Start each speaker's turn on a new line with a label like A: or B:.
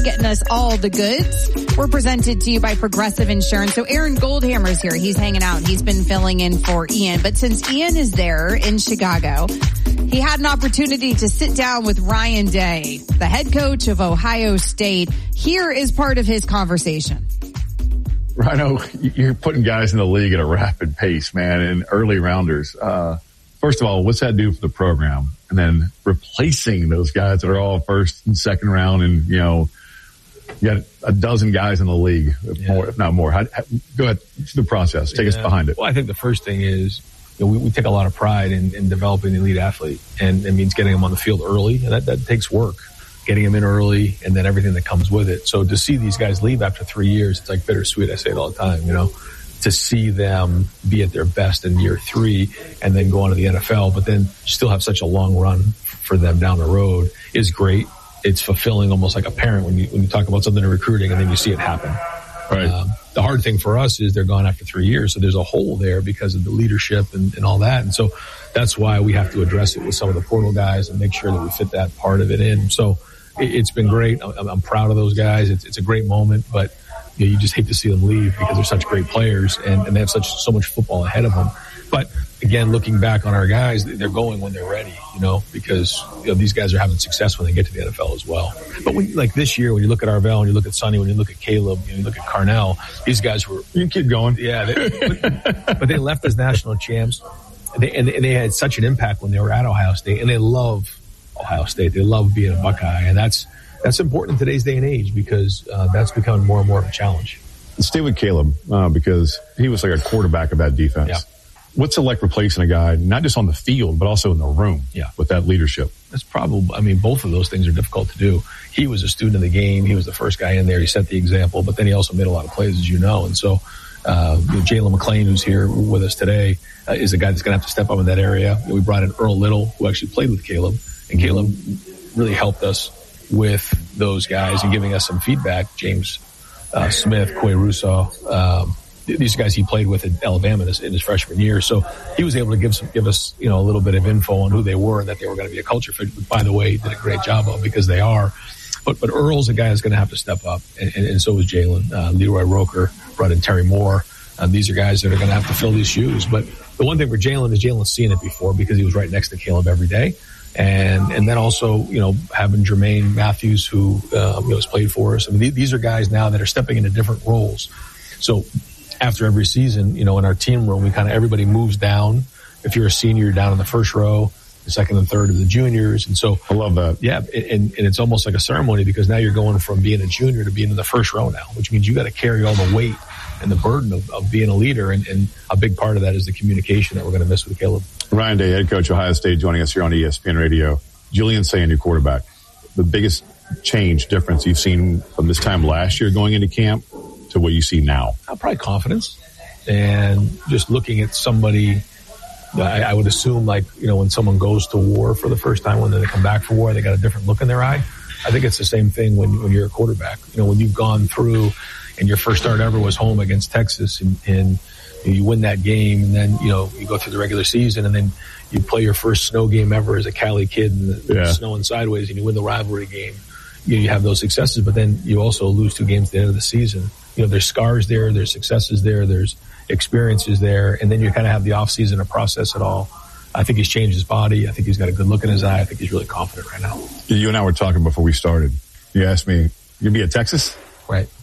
A: getting us all the goods. We're presented to you by Progressive Insurance. So Aaron Goldhammer's here. He's hanging out. He's been filling in for Ian. But since Ian is there in Chicago, he had an opportunity to sit down with Ryan Day, the head coach of Ohio State. Here is part of his conversation.
B: Rhino, you're putting guys in the league at a rapid pace, man, and early rounders. First of all, what's that do for the program? And then replacing those guys that are all first and second round, and, you know, you got a dozen guys in the league, more, if not more. Go ahead, the process. Take us behind it.
C: Well, I think the first thing is, you know, we take a lot of pride in developing the elite athlete, and it means getting them on the field early, and that takes work. Getting them in early, and then everything that comes with it. So to see these guys leave after 3 years, it's like bittersweet. I say it all the time, you know, to see them be at their best in year 3 and then go on to the NFL, but then still have such a long run for them down the road is great. It's fulfilling, almost like a parent when you talk about something in recruiting and then you see it happen.
B: Right.
C: The hard thing for us is they're gone after 3 years. So there's a hole there because of the leadership and all that. And so that's why we have to address it with some of the portal guys and make sure that we fit that part of it in. So it's been great. I'm proud of those guys. It's a great moment, but you just hate to see them leave because they're such great players and they have so much football ahead of them. But again, looking back on our guys, they're going when they're ready, you know, because, you know, these guys are having success when they get to the NFL as well. But like this year, when you look at Arvell, when you look at Sonny, when you look at Caleb, when you look at Carnell, these guys were,
B: you can keep going.
C: Yeah. But they left as national champs and they had such an impact when they were at Ohio State, and they love Ohio State. They love being a Buckeye, and that's important in today's day and age because that's becoming more and more of a challenge.
B: Let's stay with Caleb because he was like a quarterback of that defense.
C: Yeah.
B: What's it like replacing a guy, not just on the field, but also in the room with that leadership?
C: That's probably, I mean, both of those things are difficult to do. He was a student of the game. He was the first guy in there. He set the example, but then he also made a lot of plays, as you know. And so, Jalen McClain, who's here with us today, is a guy that's going to have to step up in that area. We brought in Earl Little, who actually played with Caleb, and Caleb really helped us with those guys and giving us some feedback. James Smith, Quay Russo, these guys he played with at Alabama in his freshman year. So he was able to give us, you know, a little bit of info on who they were and that they were going to be a culture fit. But by the way, he did a great job of because they are. But Earl's a guy that's going to have to step up, and so is Jalen. Leroy Roker brought in Terry Moore. These are guys that are going to have to fill these shoes. But the one thing for Jalen is Jalen's seen it before because he was right next to Caleb every day. And then also, you know, having Jermaine Matthews, who, has played for us. I mean, these are guys now that are stepping into different roles. So after every season, you know, in our team room, everybody moves down. If you're a senior, you're down in the first row, the second and third of the juniors. And so
B: I love that.
C: Yeah. And it's almost like a ceremony because now you're going from being a junior to being in the first row now, which means you got to carry all the weight and the burden of being a leader. And a big part of that is the communication that we're going to miss with Caleb.
B: Ryan Day, head coach, Ohio State, joining us here on ESPN Radio. Julian Sayin, your quarterback. The biggest difference you've seen from this time last year going into camp to what you see now?
C: Probably confidence and just looking at somebody. I would assume, like, you know, when someone goes to war for the first time, when they come back from war, they got a different look in their eye. I think it's the same thing when you're a quarterback. You know, when you've gone through and your first start ever was home against Texas and you win that game, and then, you know, you go through the regular season and then you play your first snow game ever as a Cali kid and the snowing sideways and you win the rivalry game. You have those successes, but then you also lose 2 games at the end of the season. You know, there's scars there, there's successes there, there's experiences there, and then you kind of have the off season to process it all. I think he's changed his body. I think he's got a good look in his eye. I think he's really confident right now.
B: You and I were talking before we started. You asked me, you'll be at Texas?
C: Right.